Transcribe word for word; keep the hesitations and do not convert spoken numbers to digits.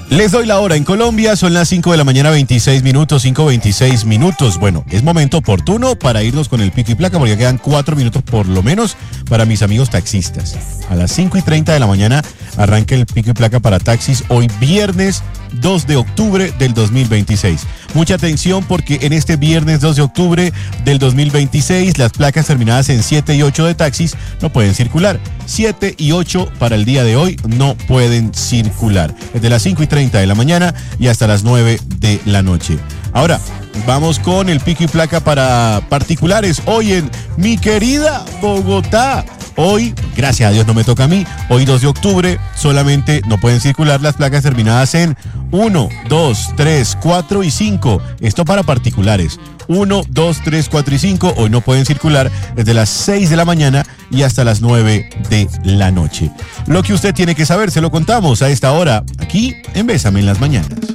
Les doy la hora en Colombia, son las cinco de la mañana, veintiséis minutos, cinco veintiséis minutos. Bueno, es momento oportuno para irnos con el pico y placa porque quedan cuatro minutos por lo menos para mis amigos taxistas. A las cinco y treinta de la mañana arranca el pico y placa para taxis hoy viernes dos de octubre del dos mil veintiséis. Mucha atención porque en este viernes dos de octubre del dos mil veintiséis las placas terminadas en siete y ocho de taxis no pueden circular. siete y ocho para el día de hoy no pueden circular. Desde las cinco y treinta de la mañana y hasta las nueve de la noche. Ahora, vamos con el pico y placa para particulares. Hoy en mi querida Bogotá. Hoy, gracias a Dios no me toca a mí, hoy dos de octubre solamente no pueden circular las placas terminadas en uno, dos, tres, cuatro y cinco. Esto para particulares. uno, dos, tres, cuatro y cinco hoy no pueden circular desde las seis de la mañana y hasta las nueve de la noche. Lo que usted tiene que saber se lo contamos a esta hora aquí en Bésame en las Mañanas.